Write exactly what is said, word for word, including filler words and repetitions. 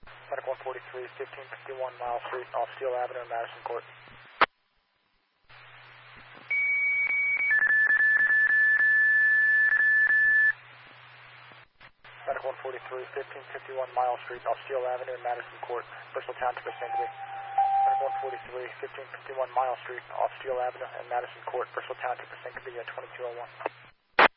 Medic one forty-three, fifteen fifty-one Mile Street, off Steel Avenue in Madison Court. Medic one forty-three, fifteen fifty-one Mile Street, off Steel Avenue in Madison Court, Bristol Township of Saint Louis. Medic one forty-three, fifteen fifty-one Mile Street, off Steel Avenue in Madison Court, Bristol Township of Saint Louis at twenty-two oh one.